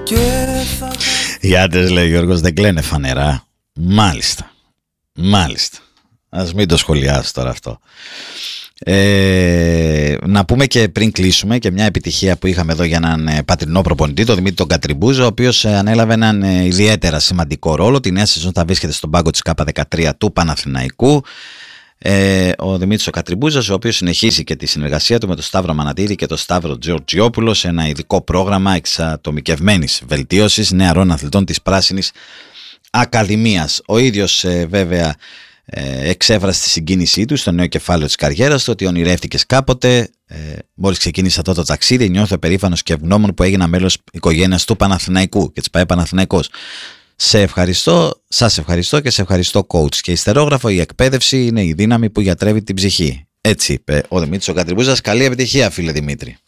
Οι άντρες, λέει ο Γιώργος, δεν κλαίνε φανερά. Μάλιστα. Ας μην το σχολιάσω τώρα αυτό. Να πούμε και πριν κλείσουμε και μια επιτυχία που είχαμε εδώ για έναν πατρινό προπονητή, τον Δημήτρη τον Κατριμπούζο, ο οποίος ανέλαβε έναν ιδιαίτερα σημαντικό ρόλο. Τη νέα σεζόν θα βρίσκεται στον πάγκο της K13 του Παναθηναϊκού. Ο Δημήτρης ο Κατριμπούζος, ο οποίος συνεχίζει και τη συνεργασία του με τον Σταύρο Μανατίδη και τον Σταύρο Τζορτζιόπουλο σε ένα ειδικό πρόγραμμα εξατομικευμένης βελτίωσης νεαρών αθλητών της Πράσινης Ακαδημίας. Ο ίδιος βέβαια εξέφρασε τη συγκίνησή του στο νέο κεφάλαιο της καριέρας του, ότι ονειρεύτηκες κάποτε. Μόλις ξεκίνησε αυτό το ταξίδι, νιώθω περήφανος και ευγνώμων που έγινα μέλος οικογένειας του Παναθηναϊκού και της ΠΑΕ Παναθηναϊκός. Σας ευχαριστώ και σε ευχαριστώ, coach. Και ιστερόγραφο, η εκπαίδευση είναι η δύναμη που γιατρεύει την ψυχή. Έτσι είπε ο Δημήτρης ο Κατριμπούζας. Καλή επιτυχία, φίλε Δημήτρη.